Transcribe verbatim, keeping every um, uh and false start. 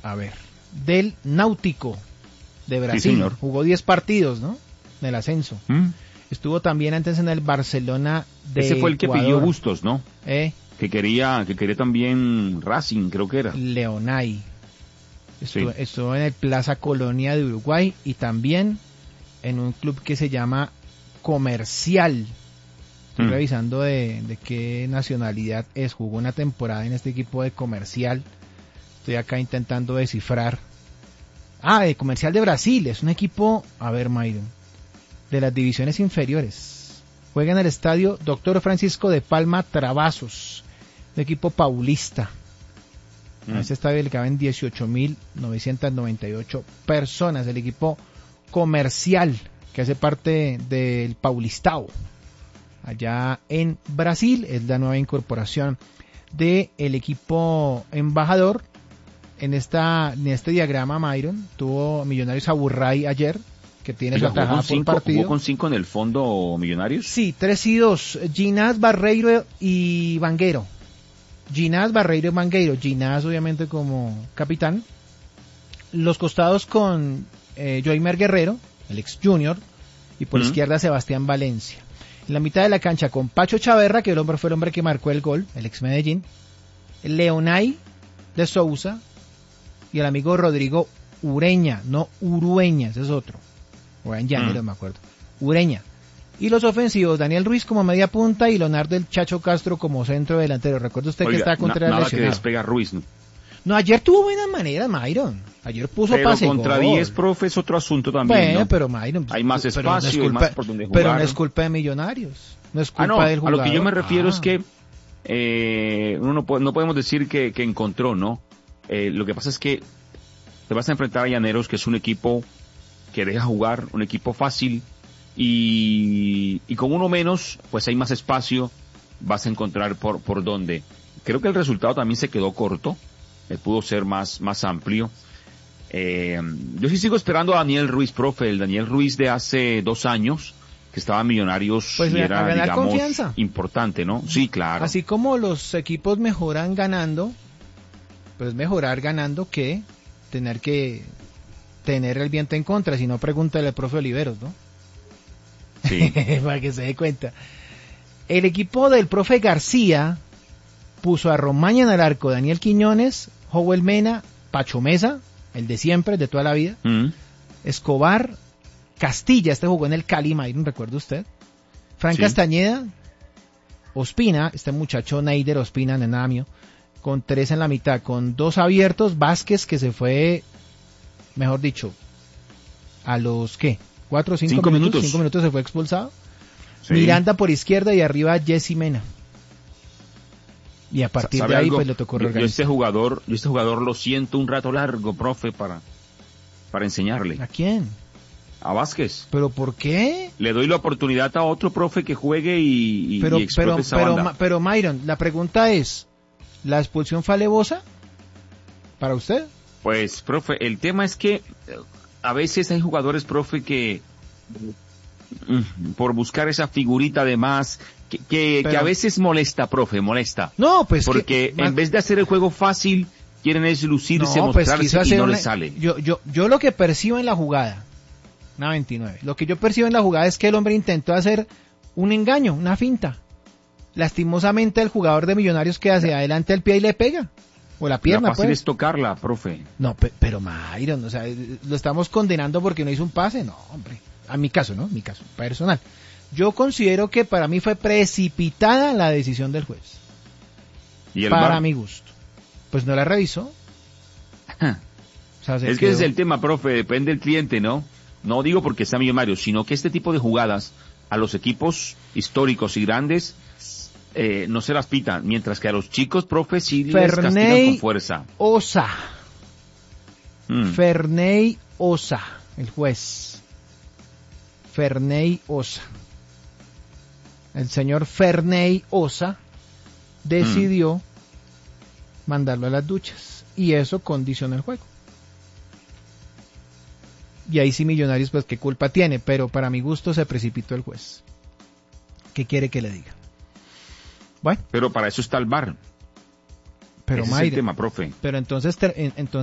a ver, del Náutico de Brasil. Sí, señor. Jugó diez partidos, ¿no? En el ascenso. ¿Mm? Estuvo también antes en el Barcelona de Ese fue el que Ecuador. pidió Bustos, ¿no? ¿Eh? Que quería, que quería también Racing, creo que era. Leonay. Estuvo, Sí. estuvo en el Plaza Colonia de Uruguay y también en un club que se llama Comercial. Estoy Mm. revisando de, de qué nacionalidad es. Jugó una temporada en este equipo de Comercial. Estoy acá intentando descifrar. Ah, de Comercial de Brasil. Es un equipo, a ver, Mayron, de las divisiones inferiores. Juega en el estadio Doctor Francisco de Palma Travasos, un equipo paulista. Mm. A este estadio le caben dieciocho mil novecientas noventa y ocho personas. El equipo Comercial, que hace parte del Paulistao, allá en Brasil, es la nueva incorporación del equipo embajador. En esta en este diagrama, Myron, tuvo Millonarios Aburray ayer, que tiene su Oiga, ¿jugó atajada con por cinco, partido. ¿Jugó con cinco en el fondo Millonarios? Sí, tres y dos. Ginás, Barreiro y Vanguero. Ginás, Barreiro y Vanguero. Ginás, obviamente, como capitán. Los costados con eh, Joimer Guerrero, el ex Junior, y por Uh-huh. la izquierda Sebastián Valencia. En la mitad de la cancha con Pacho Chaverra, que el hombre fue el hombre que marcó el gol, el ex Medellín. Leonay de Sousa y el amigo Rodrigo Ureña, no Urueña, ese es otro. O en Llanero, Mm. me acuerdo. Ureña. Y los ofensivos, Daniel Ruiz como media punta y Leonardo el Chacho Castro como centro delantero. Recuerda usted Oiga, que está contra na- el nada que lesionado. despega Ruiz, ¿no? No, ayer tuvo buenas maneras, Myron. Ayer puso Pero pase contra gol. diez, profe, es otro asunto también, Bueno, ¿no? pero Myron, Hay más pero no es espacio, hay culpa- más por donde jugar. Pero no es culpa de Millonarios. No es culpa Ah, no, del a jugador. lo que yo me refiero Ah. es que eh, uno no, puede- no podemos decir que, que encontró, ¿no? Eh, lo que pasa es que te vas a enfrentar a Llaneros, que es un equipo que deja jugar, un equipo fácil, y, y con uno menos, pues hay más espacio, vas a encontrar por, por dónde. Creo que el resultado también se quedó corto, eh, pudo ser más, más amplio. Eh, yo sí sigo esperando a Daniel Ruiz, profe, el Daniel Ruiz de hace dos años, que estaba en Millonarios Pues y a era, ganar digamos, confianza. importante, ¿no? Sí, claro. Así como los equipos mejoran ganando, pues mejorar ganando que tener que tener el viento en contra. Si no, pregúntale al profe Oliveros, ¿no? Sí. Para que se dé cuenta. El equipo del profe García puso a Romaña en el arco, Daniel Quiñones, Joel Mena, Pacho Mesa, el de siempre, el de toda la vida, Mm. Escobar, Castilla, este jugó en el Cali, Mayron, ¿recuerda usted? Frank Sí. Castañeda, Ospina, este muchacho Neider Ospina, Nenamio, con tres en la mitad, con dos abiertos, Vázquez, que se fue, mejor dicho, a los, ¿qué? ¿Cuatro o cinco, Cinco minutos? minutos. Cinco minutos se fue expulsado. Sí. Miranda por izquierda y arriba Jesse Mena. Y a partir ¿Sabe de ahí algo? pues le tocó yo, yo reorganizar. este jugador, yo este jugador lo siento un rato largo, profe, para, para enseñarle. ¿A quién? A Vázquez. ¿Pero por qué? Le doy la oportunidad a otro profe que juegue y, y, Pero, y explote pero, esa pero, banda. Ma- pero Myron, la pregunta es, ¿la expulsión fue alevosa para usted? Pues, profe, el tema es que eh, a veces hay jugadores, profe, que mm, por buscar esa figurita de más, que, que, Pero- que a veces molesta, profe, molesta. No, pues Porque que, en vez de hacer el juego fácil, quieren es lucirse, no, pues mostrarse quiso y hacer no una- les sale. Yo, yo, yo lo que percibo en la jugada, una veintinueve, lo que yo percibo en la jugada es que el hombre intentó hacer un engaño, una finta. Lastimosamente el jugador de Millonarios que hacia adelante el pie y le pega. O la pierna, La fácil pues. es tocarla, profe. No, pe- pero Myron, o sea, eh, lo estamos condenando porque no hizo un pase. No, hombre. A mi caso, ¿no? Mi caso personal. Yo considero que para mí fue precipitada la decisión del juez. ¿Y el Para V A R? mi gusto. Pues no la revisó. O sea, se Es que ese es quedó- el tema, profe, depende del cliente, ¿no? No digo porque sea millonario, sino que este tipo de jugadas a los equipos históricos y grandes eh, no se las pitan, mientras que a los chicos, profe, sí les castigan Ferney con fuerza. Osa. Mm. Ferney Osa, el juez. Ferney Osa. El señor Ferney Osa decidió mandarlo a las duchas. Y eso condiciona el juego. Y ahí sí Millonarios, pues qué culpa tiene, pero para mi gusto se precipitó el juez. ¿Qué quiere que le diga? Bueno, Pero para eso está el V A R. pero Ese es el Mayra, tema, profe. pero entonces, ter- en- entonces